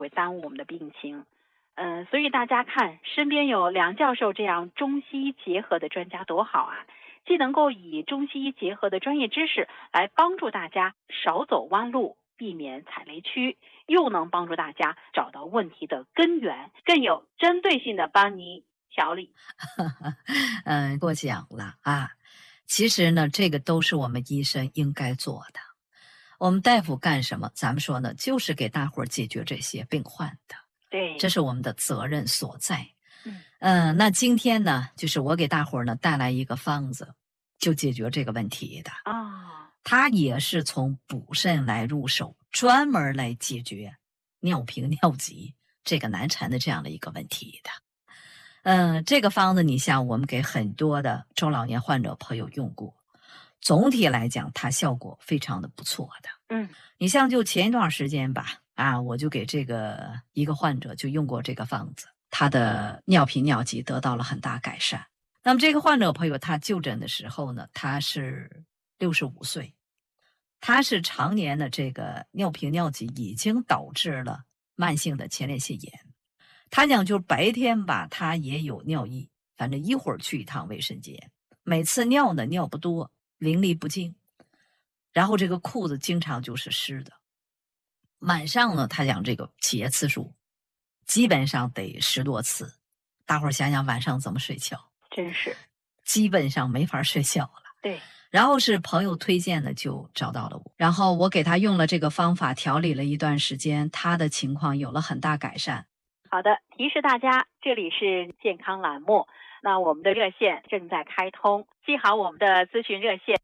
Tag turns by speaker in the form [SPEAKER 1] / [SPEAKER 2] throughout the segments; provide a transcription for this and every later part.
[SPEAKER 1] 会耽误我们的病情。所以大家看身边有梁教授这样中西医结合的专家多好啊，既能够以中西医结合的专业知识来帮助大家少走弯路，避免踩雷区，又能帮助大家找到问题的根源，更有针对性的帮你调理。
[SPEAKER 2] 过奖了啊。其实呢，这个都是我们医生应该做的。我们大夫干什么？咱们说呢，就是给大伙儿解决这些病患的，
[SPEAKER 1] 对，
[SPEAKER 2] 这是我们的责任所在。
[SPEAKER 1] 嗯，
[SPEAKER 2] 那今天呢，就是我给大伙儿呢带来一个方子，就解决这个问题的。它也是从补肾来入手，专门来解决尿频尿急这个难缠的这样的一个问题的。这个方子你像我们给很多的中老年患者朋友用过，总体来讲它效果非常的不错的。你像就前一段时间吧，我就给这个一个患者就用过这个方子，他的尿频尿急得到了很大改善。那么这个患者朋友他就诊的时候呢，他是65岁，他是常年的这个尿频尿急已经导致了慢性的前列腺炎。他讲就是白天吧，他也有尿意，反正一会儿去一趟卫生间，每次尿呢尿不多，淋漓不尽，然后这个裤子经常就是湿的。晚上呢，他讲这个起夜次数基本上得10多次，大伙儿想想晚上怎么睡觉？
[SPEAKER 1] 真是
[SPEAKER 2] 基本上没法睡觉了。
[SPEAKER 1] 对。
[SPEAKER 2] 然后是朋友推荐的，就找到了我，然后我给他用了这个方法调理了一段时间，他的情况有了很大改善。
[SPEAKER 1] 好的，提示大家，这里是健康栏目，那我们的热线正在开通，记好我们的咨询热线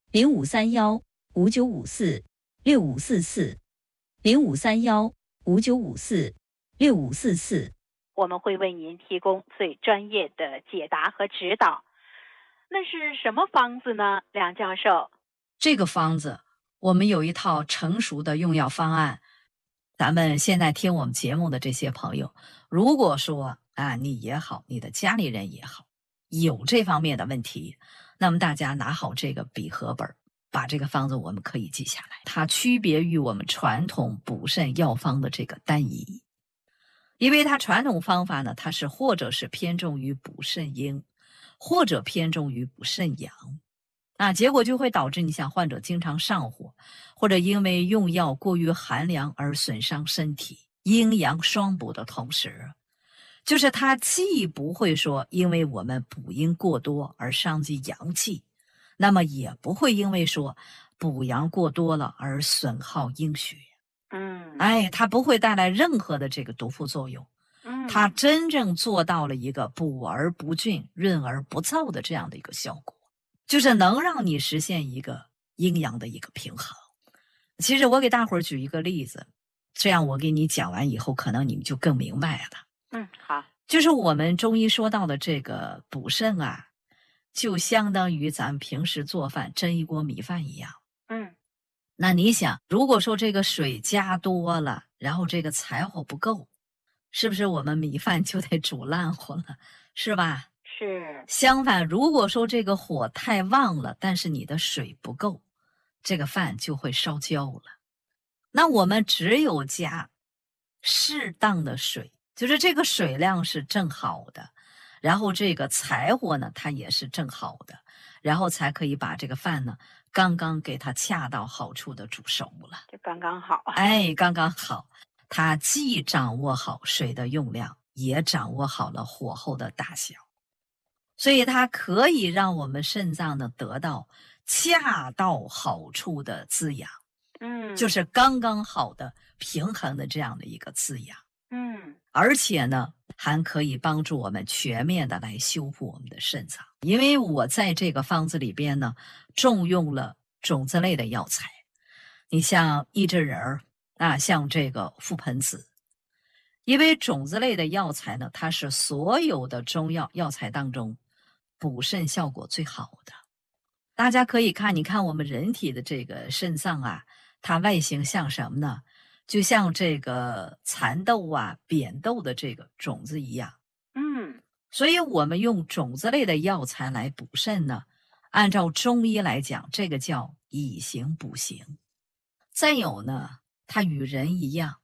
[SPEAKER 3] 0531-5954-6544，0531-5954-6544，
[SPEAKER 1] 我们会为您提供最专业的解答和指导。那是什么方子呢，梁教授？
[SPEAKER 2] 这个方子我们有一套成熟的用药方案，咱们现在听我们节目的这些朋友，如果说你也好，你的家里人也好，有这方面的问题，那么大家拿好这个笔和本，把这个方子我们可以记下来。它区别于我们传统补肾药方的这个单一，因为它传统方法呢，它是或者是偏重于补肾阴，或者偏重于补肾阳。结果就会导致你像患者经常上火，或者因为用药过于寒凉而损伤身体，阴阳双补的同时，就是它既不会说因为我们补阴过多而伤及阳气，那么也不会因为说补阳过多了而损耗阴血。它不会带来任何的这个毒副作用。它真正做到了一个补而不峻、润而不燥的这样的一个效果。就是能让你实现一个阴阳的一个平衡。其实我给大伙儿举一个例子，这样我给你讲完以后，可能你们就更明白了。
[SPEAKER 1] 好。
[SPEAKER 2] 就是我们中医说到的这个补肾就相当于咱们平时做饭蒸一锅米饭一样。那你想，如果说这个水加多了，然后这个柴火不够，是不是我们米饭就得煮烂乎了，是吧？
[SPEAKER 1] 是。
[SPEAKER 2] 相反，如果说这个火太旺了，但是你的水不够，这个饭就会烧焦了。那我们只有加适当的水，就是这个水量是正好的，然后这个柴火呢，它也是正好的，然后才可以把这个饭呢，刚刚给它恰到好处的煮熟了。
[SPEAKER 1] 就刚刚好。
[SPEAKER 2] 刚刚好。它既掌握好水的用量，也掌握好了火候的大小。所以它可以让我们肾脏呢得到恰到好处的滋养，就是刚刚好的平衡的这样的一个滋养。而且呢，还可以帮助我们全面的来修复我们的肾脏。因为我在这个方子里边呢，重用了种子类的药材，你像益智仁像这个覆盆子。因为种子类的药材呢，它是所有的中药药材当中补肾效果最好的。大家可以看，你看我们人体的这个肾脏它外形像什么呢？就像这个蚕豆扁豆的这个种子一样。所以我们用种子类的药材来补肾呢，按照中医来讲，这个叫以形补形。再有呢，它与人一样，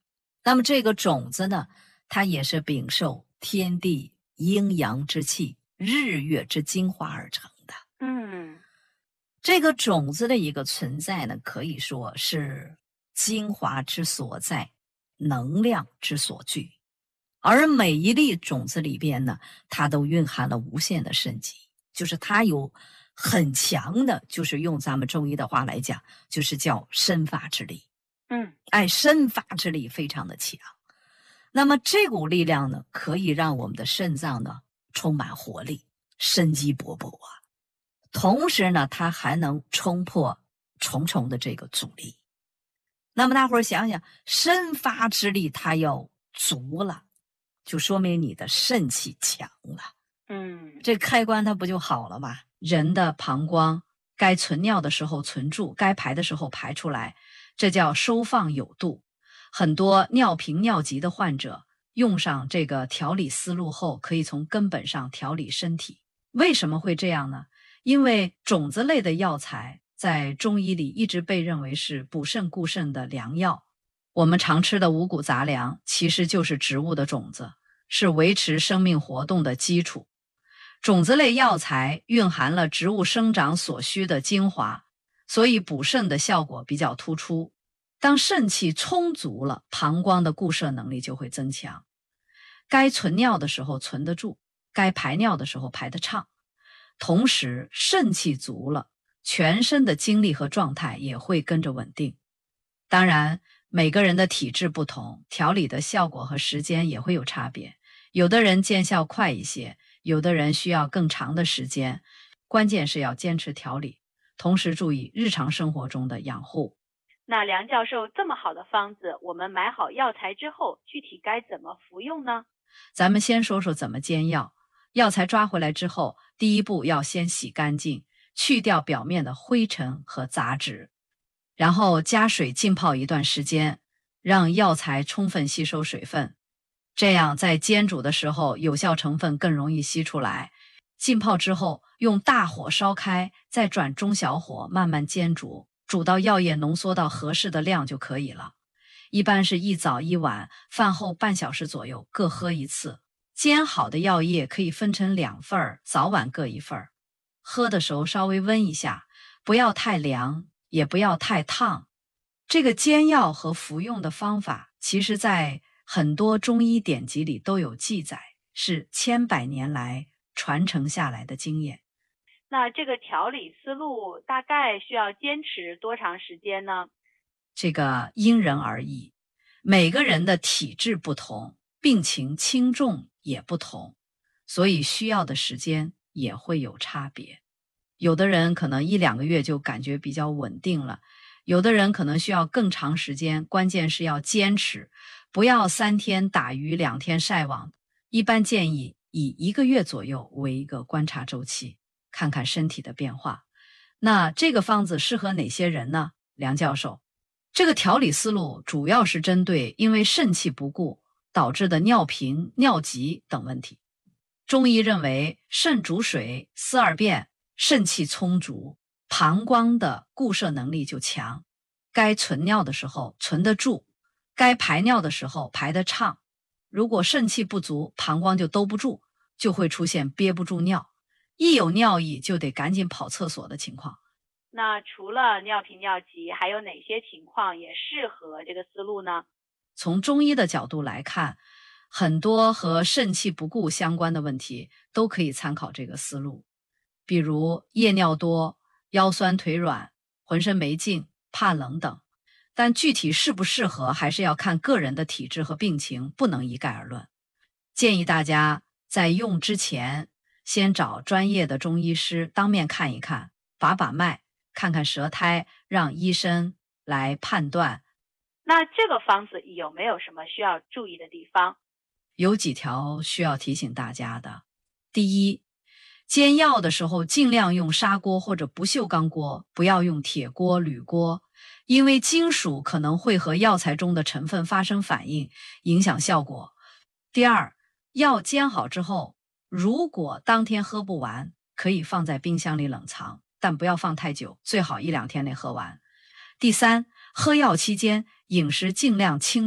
[SPEAKER 2] 那么这个种子呢，它也是禀受天地阴阳之气、日月之精华而成的。这个种子的一个存在呢，可以说是精华之所在，能量之所聚。而每一粒种子里边呢，它都蕴含了无限的生机，就是它有很强的，就是用咱们中医的话来讲，就是叫生发之力。生发之力非常的强。那么这股力量呢，可以让我们的肾脏呢充满活力，生机勃勃啊。同时呢，它还能冲破重重的这个阻力。那么大伙儿想想，生发之力它要足了，就说明你的肾气强了。这开关它不就好了吗？人的膀胱该存尿的时候存住，该排的时候排出来，这叫收放有度。很多尿频尿急的患者用上这个调理思路后，可以从根本上调理身体。为什么会这样呢？因为种子类的药材在中医里一直被认为是补肾固肾的良药。我们常吃的五谷杂粮其实就是植物的种子，是维持生命活动的基础。种子类药材蕴含了植物生长所需的精华，所以补肾的效果比较突出。当肾气充足了，膀胱的固摄能力就会增强，该存尿的时候存得住，该排尿的时候排得畅。同时肾气足了，全身的精力和状态也会跟着稳定。当然每个人的体质不同，调理的效果和时间也会有差别，有的人见效快一些，有的人需要更长的时间。关键是要坚持调理，同时注意日常生活中的养护。
[SPEAKER 1] 那梁教授，这么好的方子，我们买好药材之后，具体该怎么服用呢？
[SPEAKER 2] 咱们先说说怎么煎药。药材抓回来之后，第一步要先洗干净，去掉表面的灰尘和杂质，然后加水浸泡一段时间，让药材充分吸收水分，这样在煎煮的时候有效成分更容易吸出来。浸泡之后用大火烧开，再转中小火慢慢煎煮，煮到药液浓缩到合适的量就可以了。一般是一早一晚，饭后半小时左右各喝一次。煎好的药液可以分成2份，早晚各1份。喝的时候稍微温一下，不要太凉，也不要太烫。这个煎药和服用的方法，其实在很多中医典籍里都有记载，是千百年来传承下来的经验。
[SPEAKER 1] 那这个调理思路大概需要坚持多长时间呢？
[SPEAKER 2] 这个因人而异，每个人的体质不同，病情轻重也不同，所以需要的时间也会有差别。有的人可能1-2个月就感觉比较稳定了，有的人可能需要更长时间，关键是要坚持，不要3天打鱼2天晒网。一般建议以1个月左右为一个观察周期，看看身体的变化。那这个方子适合哪些人呢？梁教授，这个调理思路主要是针对因为肾气不固导致的尿频、尿急等问题。中医认为肾主水，四二便，肾气充足，膀胱的固摄能力就强，该存尿的时候存得住，该排尿的时候排得畅。如果肾气不足，膀胱就兜不住，就会出现憋不住尿，一有尿意就得赶紧跑厕所的情况。
[SPEAKER 1] 那除了尿频尿急，还有哪些情况也适合这个思路呢？
[SPEAKER 2] 从中医的角度来看，很多和肾气不固相关的问题都可以参考这个思路，比如夜尿多、腰酸腿软、浑身没劲、怕冷等。但具体适不适合还是要看个人的体质和病情，不能一概而论。建议大家在用之前先找专业的中医师当面看一看，把把脉，看看舌苔，让医生来判断。
[SPEAKER 1] 那这个方子有没有什么需要注意的地方？
[SPEAKER 2] 有几条需要提醒大家的。第一，煎药的时候尽量用砂锅或者不锈钢锅，不要用铁锅、铝锅，因为金属可能会和药材中的成分发生反应，影响效果。第二，药煎好之后，如果当天喝不完，可以放在冰箱里冷藏，但不要放太久，最好1-2天内喝完。第三，喝药期间饮食尽量清淡，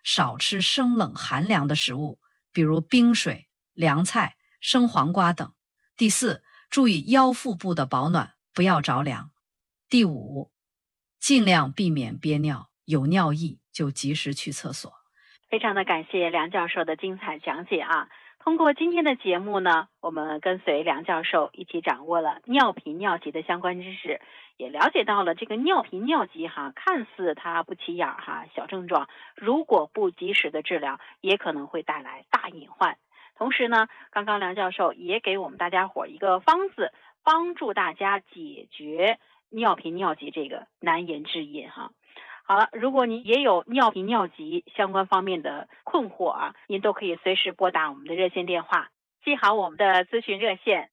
[SPEAKER 2] 少吃生冷寒凉的食物，比如冰水、凉菜、生黄瓜等。第4，注意腰腹部的保暖，不要着凉。第5，尽量避免憋尿，有尿意就及时去厕所。
[SPEAKER 1] 非常的感谢梁教授的精彩讲解啊！通过今天的节目呢，我们跟随梁教授一起掌握了尿频尿急的相关知识，也了解到了这个尿频尿急看似它不起眼小症状，如果不及时的治疗，也可能会带来大隐患。同时呢，刚刚梁教授也给我们大家伙一个方子，帮助大家解决尿频尿急这个难言之隐好了，如果您也有尿频尿急相关方面的困惑您都可以随时拨打我们的热线电话，记好我们的咨询热线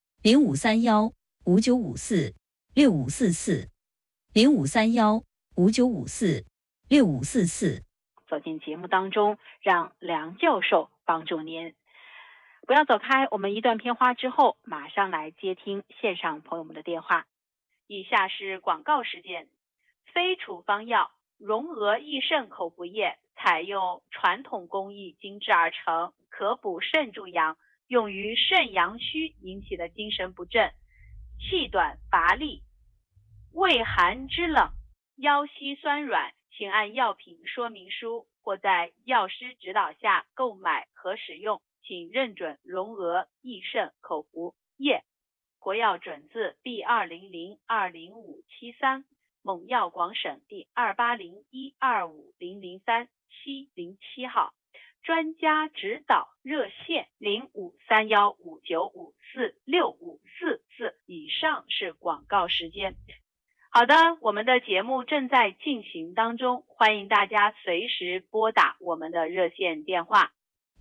[SPEAKER 3] 0531-5954-6544，0531-5954-6544。
[SPEAKER 1] 走进节目当中，让梁教授帮助您。不要走开，我们一段片花之后，马上来接听线上朋友们的电话。以下是广告时间。非处方药荣额益肾口服液采用传统工艺精制而成，可补肾助阳，用于肾阳虚引起的精神不振、气短乏力、畏寒肢冷、腰膝酸软，请按药品说明书或在药师指导下购买和使用，请认准荣额益肾口服液。国药准字 B200-20573，蒙药广省第280125003-707号，专家指导热线053159546544。以上是广告时间。好的，我们的节目正在进行当中，欢迎大家随时拨打我们的热线电话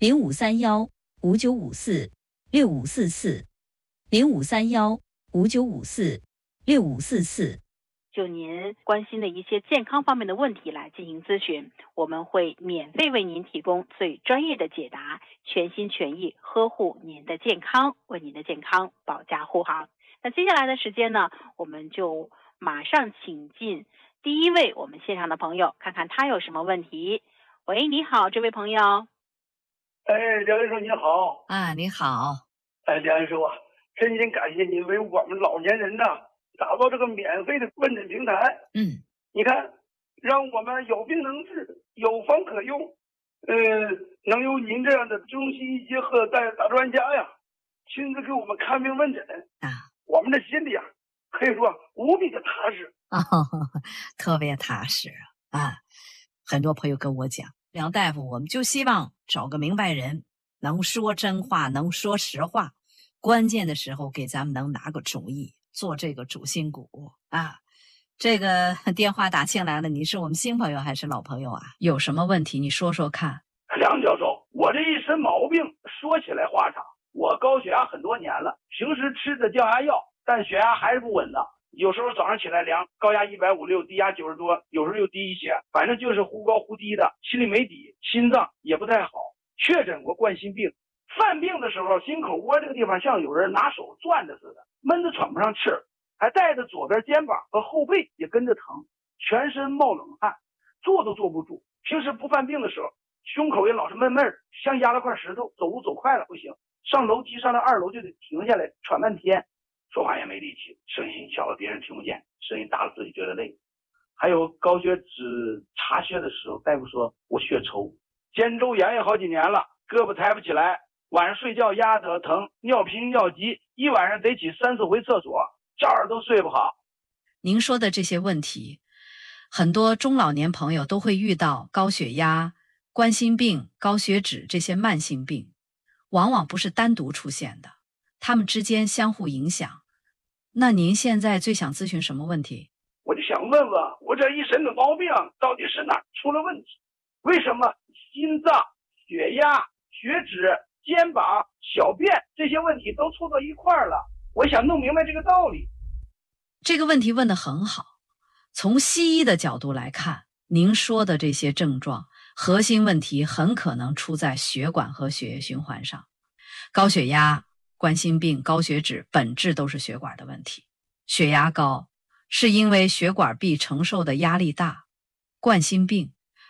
[SPEAKER 3] 0531-5954-6544，0531-5954-6544。
[SPEAKER 1] 就您关心的一些健康方面的问题来进行咨询，我们会免费为您提供最专业的解答，全心全意呵护您的健康，为您的健康保驾护航。那接下来的时间呢，我们就马上请进第一位我们线上的朋友，看看他有什么问题。喂，你好，这位朋友。
[SPEAKER 4] 梁教授你好。
[SPEAKER 2] 你好。
[SPEAKER 4] 梁教授真心感谢您为我们老年人打造这个免费的问诊平台。你看，让我们有病能治，有方可用。能有您这样的中西医结合的大专家亲自给我们看病问诊我们的心里可以说无比的踏实
[SPEAKER 2] 特别踏实很多朋友跟我讲，梁大夫，我们就希望找个明白人，能说真话，能说实话，关键的时候给咱们能拿个主意，做这个主心骨这个电话打进来了，你是我们新朋友还是老朋友有什么问题你说说看。
[SPEAKER 4] 梁教授，我这一身毛病说起来话长，我高血压很多年了，平时吃的降压药，但血压还是不稳的，有时候早上起来量高压156，低压90多，有时候又低一些，反正就是忽高忽低的，心里没底，心脏也不太好，确诊过冠心病。犯病的时候，心口窝这个地方像有人拿手攥着似的，闷得喘不上气儿，还带着左边肩膀和后背也跟着疼，全身冒冷汗，坐都坐不住。平时不犯病的时候，胸口也老是闷闷，像压了块石头，走路走快了不行，上楼梯上到2楼就得停下来喘半天，说话也没力气，声音小了别人听不见，声音大了自己觉得累。还有高血脂查血的时候，大夫说我血稠，肩周炎也好几年了，胳膊抬不起来，晚上睡觉压得疼，尿频尿急，一晚上得起3、4回厕所，觉儿都睡不好。
[SPEAKER 2] 您说的这些问题，很多中老年朋友都会遇到，高血压、冠心病、高血脂这些慢性病，往往不是单独出现的，它们之间相互影响。那您现在最想咨询什么问题？
[SPEAKER 4] 我就想问问，我这一身的毛病到底是哪出了问题？为什么心脏、血压、血脂、肩膀、小便这些问题都凑到一块儿了？我想弄明白这个道理。
[SPEAKER 2] 这个问题问得很好。从西医的角度来看，您说的这些症状，核心问题很可能出在血管和血液循环上。高血压、冠心病、高血脂本质都是血管的问题。血压高是因为血管壁承受的压力大，冠心病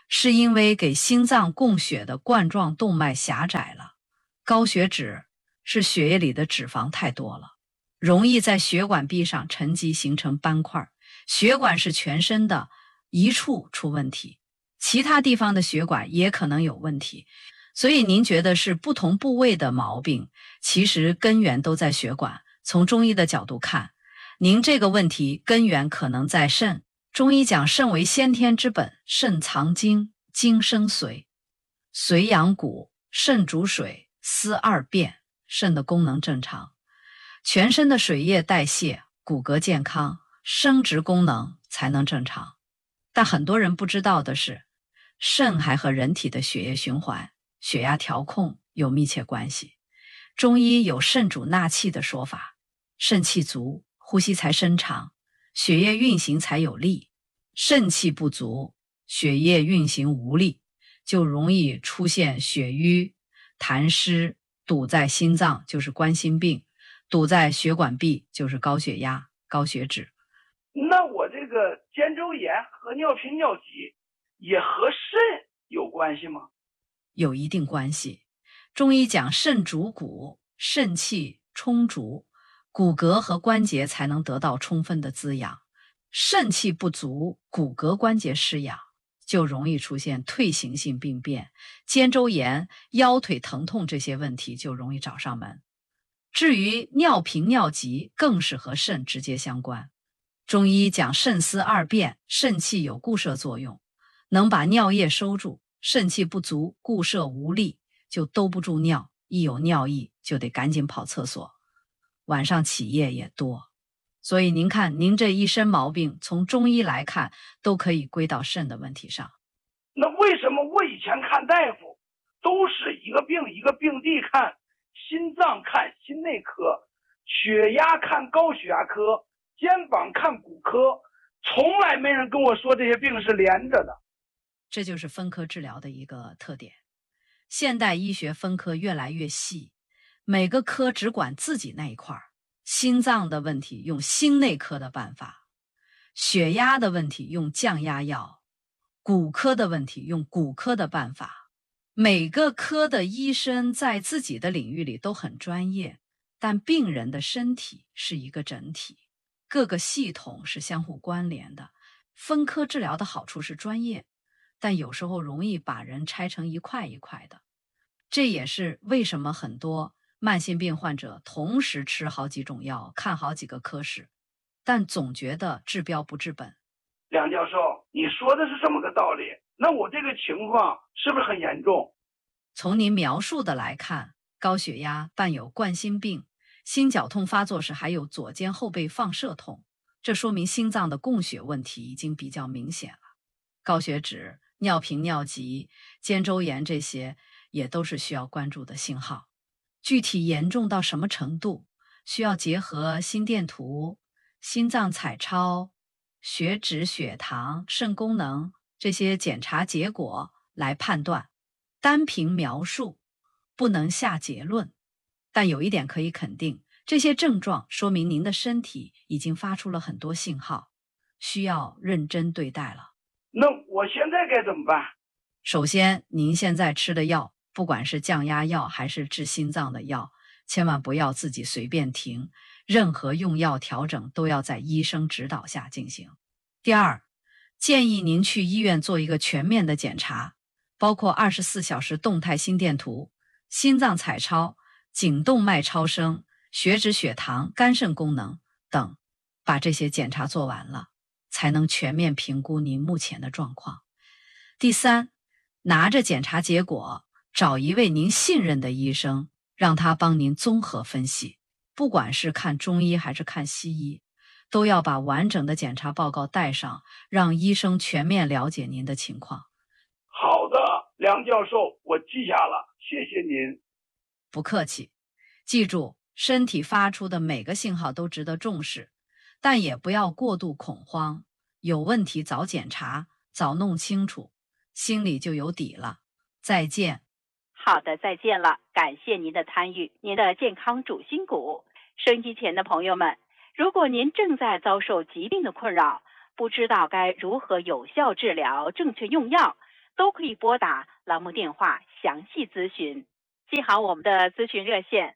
[SPEAKER 2] 是因为给心脏供血的冠状动脉狭窄了。高血脂是血液里的脂肪太多了，容易在血管壁上沉积形成斑块。血管是全身的，一处出问题，其他地方的血管也可能有问题。所以您觉得是不同部位的毛病，其实根源都在血管。从中医的角度看，您这个问题根源可能在肾。中医讲肾为先天之本，肾藏精，精生髓，髓养骨，肾主水，司二便，肾的功能正常，全身的水液代谢，骨骼健康，生殖功能才能正常。但很多人不知道的是，肾还和人体的血液循环、血压调控有密切关系。中医有肾主纳气的说法，肾气足，呼吸才深长，血液运行才有力。肾气不足，血液运行无力，就容易出现血瘀、痰湿，堵在心脏就是冠心病，堵在血管壁就是高血压、高血脂。
[SPEAKER 4] 那我这个肩周炎和尿频尿急也和肾有关系吗？
[SPEAKER 2] 有一定关系。中医讲肾主骨，肾气充足，骨骼和关节才能得到充分的滋养。肾气不足，骨骼关节失养，就容易出现退行性病变，肩周炎、腰腿疼痛这些问题就容易找上门。至于尿频尿急，更是和肾直接相关。中医讲肾司二便，肾气有固摄作用，能把尿液收住，肾气不足，固摄无力，就兜不住尿，一有尿意就得赶紧跑厕所，晚上起夜也多。所以您看，您这一身毛病，从中医来看，都可以归到肾的问题上。
[SPEAKER 4] 那为什么我以前看大夫都是一个病一个病地看，心脏看心内科，血压看高血压科，肩膀看骨科，从来没人跟我说这些病是连着的？
[SPEAKER 2] 这就是分科治疗的一个特点。现代医学分科越来越细，每个科只管自己那一块儿。心脏的问题用心内科的办法，血压的问题用降压药，骨科的问题用骨科的办法。每个科的医生在自己的领域里都很专业，但病人的身体是一个整体，各个系统是相互关联的。分科治疗的好处是专业，但有时候容易把人拆成一块一块的。这也是为什么很多慢性病患者同时吃好几种药，看好几个科室，但总觉得治标不治本。
[SPEAKER 4] 梁教授，你说的是这么个道理，那我这个情况是不是很严重？
[SPEAKER 2] 从您描述的来看，高血压伴有冠心病，心绞痛发作时还有左肩后背放射痛，这说明心脏的供血问题已经比较明显了。高血脂、尿频尿急、肩周炎这些也都是需要关注的信号。具体严重到什么程度，需要结合心电图、心脏彩超、血脂、血糖、肾功能这些检查结果来判断。单凭描述不能下结论，但有一点可以肯定，这些症状说明您的身体已经发出了很多信号，需要认真对待了。
[SPEAKER 4] 那我现在该怎么办？
[SPEAKER 2] 首先，您现在吃的药，不管是降压药还是治心脏的药，千万不要自己随便停，任何用药调整都要在医生指导下进行。第二，建议您去医院做一个全面的检查，包括24小时动态心电图、心脏彩超、颈动脉超声、血脂、血糖、肝肾功能等，把这些检查做完了，才能全面评估您目前的状况。第三，拿着检查结果，找一位您信任的医生，让他帮您综合分析，不管是看中医还是看西医，都要把完整的检查报告带上，让医生全面了解您的情况。
[SPEAKER 4] 好的，梁教授，我记下了，谢谢您。
[SPEAKER 2] 不客气。记住，身体发出的每个信号都值得重视，但也不要过度恐慌，有问题早检查，早弄清楚，心里就有底了。再见。
[SPEAKER 1] 好的，再见了，感谢您的参与，您的健康主心骨。收音机前的朋友们，如果您正在遭受疾病的困扰，不知道该如何有效治疗、正确用药， 都可以拨打栏目电话详细咨询。记好我们的咨询热线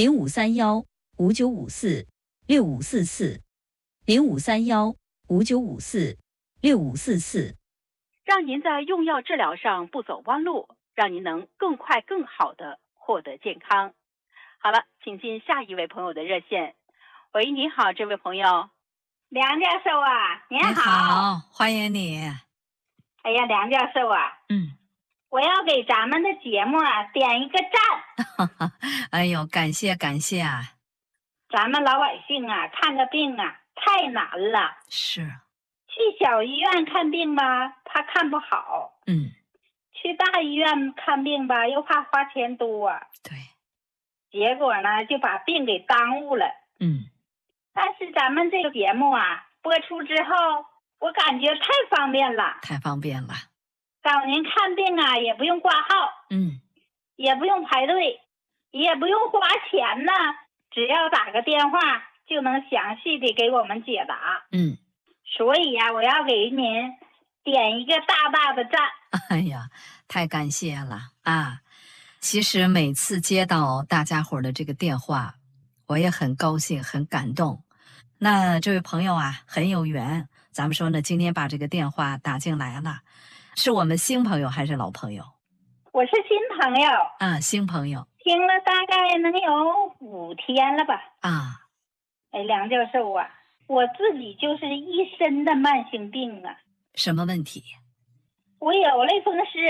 [SPEAKER 3] 0531-5954-6544，0531-5954-6544，
[SPEAKER 1] 让您在用药治疗上不走弯路，让您能更快更好的获得健康。好了，请进下一位朋友的热线。喂，你好，这位朋友。
[SPEAKER 5] 梁教授啊，您
[SPEAKER 2] 你好，欢迎你。
[SPEAKER 5] 哎呀，梁教授啊，我要给咱们的节目啊点一个赞。
[SPEAKER 2] 哎呦，感谢感谢啊！
[SPEAKER 5] 咱们老百姓啊，看个病啊太难了。
[SPEAKER 2] 是。
[SPEAKER 5] 去小医院看病吧，怕看不好。去大医院看病吧，又怕花钱多。
[SPEAKER 2] 对。
[SPEAKER 5] 结果呢，就把病给耽误了。但是咱们这个节目啊，播出之后，我感觉太方便了。
[SPEAKER 2] 太方便了。
[SPEAKER 5] 找您看病啊，也不用挂号，也不用排队，也不用花钱呢，只要打个电话就能详细的给我们解答。所以呀，我要给您点一个大大的赞。
[SPEAKER 2] 哎呀，太感谢了啊！其实每次接到大家伙的这个电话，我也很高兴，很感动。那这位朋友啊，很有缘，咱们说呢，今天把这个电话打进来了，是我们新朋友还是老朋友？
[SPEAKER 5] 我是新朋友
[SPEAKER 2] 啊，新朋友，
[SPEAKER 5] 听了大概能有5天了吧。
[SPEAKER 2] 啊，
[SPEAKER 5] 哎，梁教授啊，我自己就是一身的慢性病啊。
[SPEAKER 2] 什么问题？
[SPEAKER 5] 我有类风湿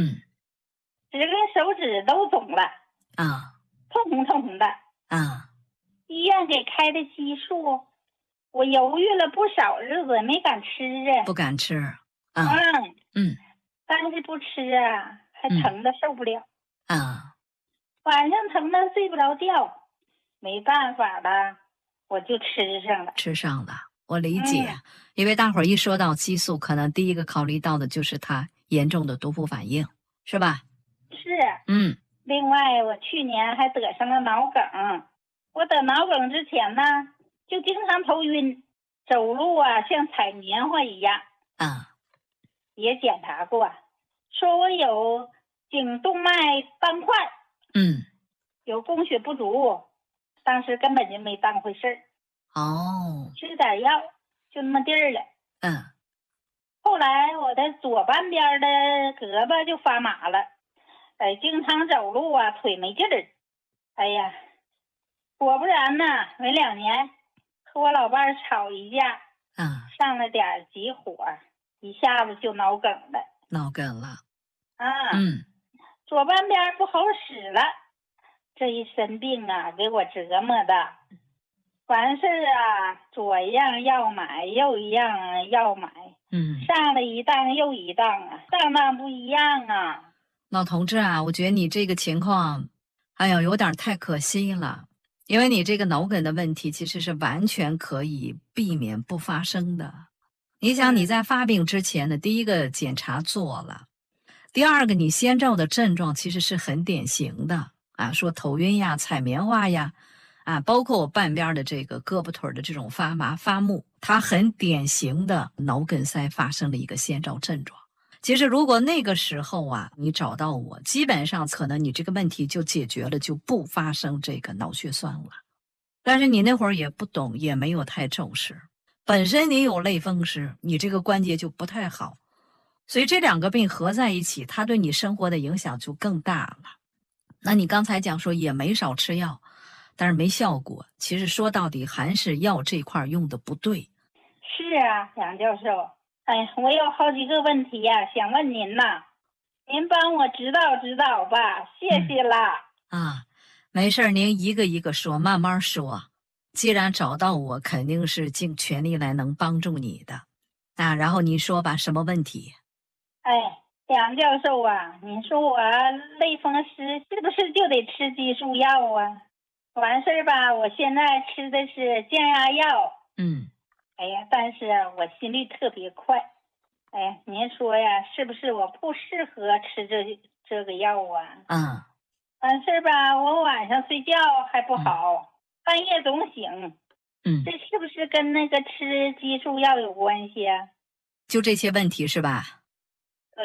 [SPEAKER 5] ，10根手指都肿了
[SPEAKER 2] 啊，
[SPEAKER 5] 痛红痛红的
[SPEAKER 2] 啊。
[SPEAKER 5] 医院给开的激素，我犹豫了不少日子，没敢吃啊。
[SPEAKER 2] 不敢吃啊。
[SPEAKER 5] 但是不吃啊，还疼的受不了
[SPEAKER 2] 啊。
[SPEAKER 5] 晚上疼的睡不着觉，没办法了，我就吃上了。
[SPEAKER 2] 吃上了，我理解，因为大伙儿一说到激素，可能第一个考虑到的就是它严重的毒副反应，是吧？
[SPEAKER 5] 是。另外，我去年还得上了脑梗。我得脑梗之前呢，就经常头晕，走路啊像踩棉花一样。也检查过，说我有颈动脉斑块，有供血不足，当时根本就没当回事儿。吃点药就那么地儿了。后来我的左半边的胳膊就发麻了，经常走路啊腿没劲儿。哎呀，果不然呢，没2年和我老伴儿吵一架，上了点急火，一下子就脑梗了。
[SPEAKER 2] 脑梗了。
[SPEAKER 5] 左半边不好使了，这一身病啊，给我折磨的。完事啊，左一样要买，右一样要买，上了一当又一当啊，当不一样啊。
[SPEAKER 2] 老同志啊，我觉得你这个情况，哎呀，有点太可惜了。因为你这个脑梗的问题其实是完全可以避免不发生的。你想你在发病之前的第一个检查做了，第二个你先兆的症状其实是很典型的啊，说头晕呀、踩棉花呀，啊，包括我半边的这个胳膊腿的这种发麻发木，它很典型的脑梗塞发生的一个先兆症状。其实如果那个时候啊，你找到我，基本上可能你这个问题就解决了，就不发生这个脑血栓了。但是你那会儿也不懂，也没有太重视，本身你有类风湿，你这个关节就不太好，所以这2个病合在一起，它对你生活的影响就更大了。那你刚才讲说也没少吃药，但是没效果，其实说到底还是药这块用的不对。
[SPEAKER 5] 是啊，杨教授，我有好几个问题呀，想问您呐，您帮我指导指导吧，谢谢啦。
[SPEAKER 2] 没事，您一个一个说，慢慢说。既然找到我，肯定是尽全力来能帮助你的啊。然后你说吧，什么问题？
[SPEAKER 5] 杨教授啊，您说我类风湿是不是就得吃激素药啊？完事儿吧，我现在吃的是降压药。但是我心率特别快。您说呀，是不是我不适合吃这个药啊？完事儿吧，我晚上睡觉还不好，半夜总醒。这是不是跟那个吃激素药有关系啊？
[SPEAKER 2] 就这些问题是吧？
[SPEAKER 5] 对。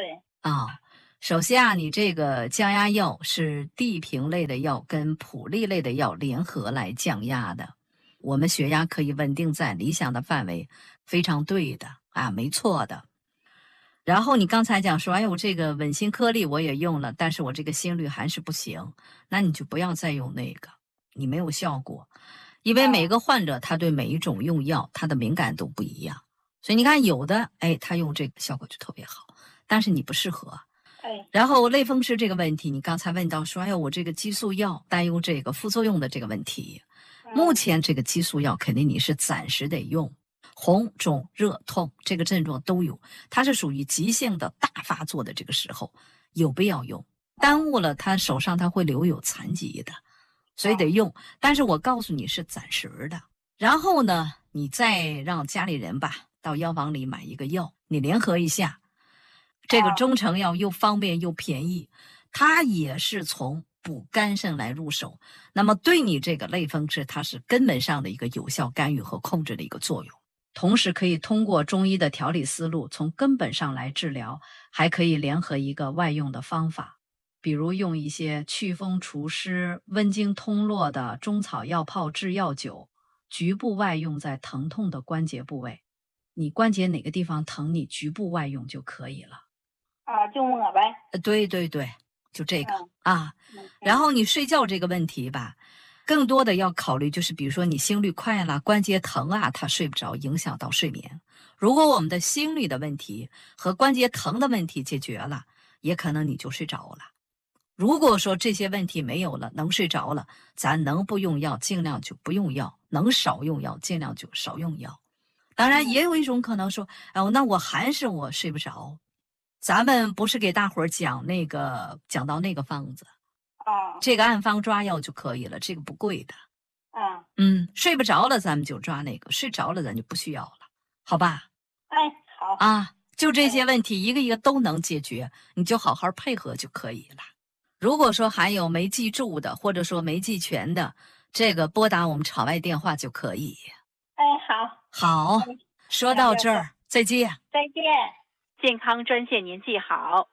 [SPEAKER 2] 首先啊，你这个降压药是地平类的药跟普利类的药联合来降压的，我们血压可以稳定在理想的范围，非常对的啊，没错的。然后你刚才讲说，哎，我这个稳心颗粒我也用了，但是我这个心率还是不行，那你就不要再用那个，你没有效果。因为每个患者他对每一种用药他的敏感度不一样，所以你看有的他用这个效果就特别好，但是你不适合。然后类风湿这个问题，你刚才问到说，哎呦，我这个激素药担忧这个副作用的这个问题。目前这个激素药肯定你是暂时得用，红肿热痛这个症状都有，它是属于急性的大发作的这个时候有必要用，耽误了他手上他会留有残疾的，所以得用。但是我告诉你是暂时的。然后呢，你再让家里人吧到药房里买一个药，你联合一下。这个中成药又方便又便宜，它也是从补肝肾来入手，那么对你这个类风湿它是根本上的一个有效干预和控制的一个作用，同时可以通过中医的调理思路从根本上来治疗，还可以联合一个外用的方法，比如用一些祛风除湿温经通络的中草药泡制药酒，局部外用在疼痛的关节部位，你关节哪个地方疼你局部外用就可以了
[SPEAKER 5] 就抹呗。
[SPEAKER 2] 对，就这个然后你睡觉这个问题吧，更多的要考虑就是比如说你心率快了，关节疼啊，它睡不着，影响到睡眠。如果我们的心率的问题和关节疼的问题解决了，也可能你就睡着了。如果说这些问题没有了，能睡着了，咱能不用药尽量就不用药，能少用药尽量就少用药。当然也有一种可能说，那我还是我睡不着，咱们不是给大伙儿讲到那个方子这个按方抓药就可以了，这个不贵的睡不着了咱们就抓那个，睡着了咱就不需要了，好吧？
[SPEAKER 5] 好
[SPEAKER 2] 就这些问题一个一个都能解决，你就好好配合就可以了。如果说还有没记住的或者说没记全的，这个拨打我们场外电话就可以。好，说到这儿再见。
[SPEAKER 1] 健康专线您记好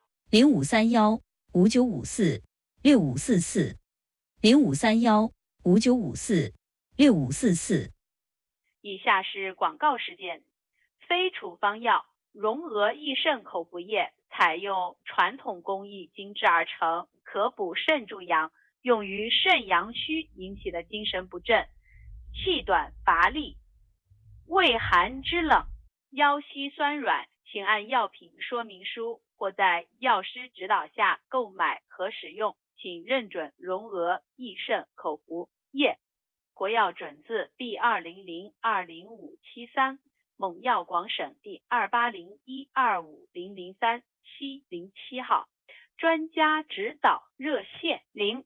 [SPEAKER 3] 0531-5954-6544，0531-5954-6544。
[SPEAKER 1] 以下是广告时间。非处方药荣额益肾口服液采用传统工艺精制而成，可补肾助阳，用于肾阳虚引起的精神不振、气短乏力、畏寒肢冷、腰膝酸软，请按药品说明书或在药师指导下购买和使用，请认准荣额益肾口服液。国药准字 B200-20573，蒙药广省第280125003-707号，专家指导热线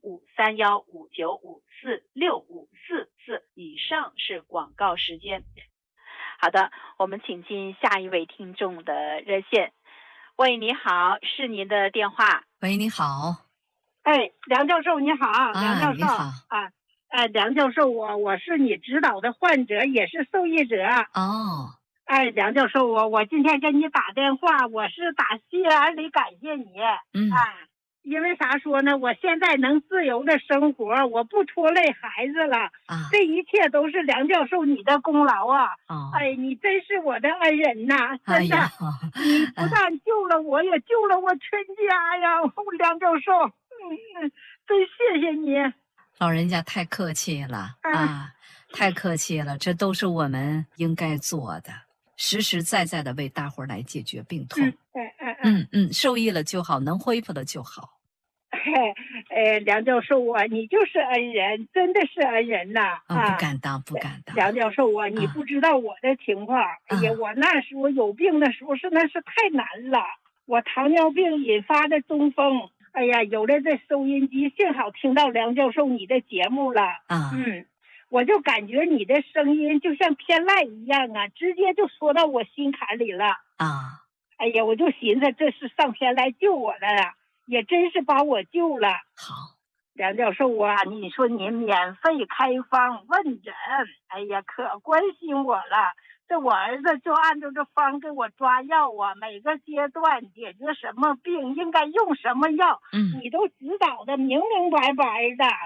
[SPEAKER 1] 053159546544。以上是广告时间。好的，我们请进下一位听众的热线。喂，你好，是您的电话。
[SPEAKER 2] 喂，你好。
[SPEAKER 6] 梁教授你好。梁教授
[SPEAKER 2] 你好
[SPEAKER 6] 梁教授，我是你指导的患者，也是受益者。梁教授，我今天跟你打电话，我是打心眼里感谢你。因为啥说呢？我现在能自由的生活，我不拖累孩子了。这一切都是梁教授你的功劳啊！你真是我的恩人呐！真的，你不但救了我，也救了我全家呀！梁教授，真谢谢你。
[SPEAKER 2] 老人家太客气了太客气了，这都是我们应该做的，实实在在的为大伙儿来解决病痛。受益了就好，能恢复了就好。
[SPEAKER 6] 梁教授你就是恩人，真的是恩人呐！
[SPEAKER 2] 不敢当。
[SPEAKER 6] 梁教授你不知道我的情况。我那时候有病的时候那是太难了，我糖尿病引发的中风。有了这收音机，幸好听到梁教授你的节目了。我就感觉你的声音就像天籁一样直接就说到我心坎里了。我就寻思这是上天来救我的，也真是把我救了。
[SPEAKER 2] 好，
[SPEAKER 6] 梁教授你说您免费开方问诊，可关心我了。 这我儿子就按照这方给我抓药啊，每个阶段解决什么病应该用什么药，你都指导的明明白白的。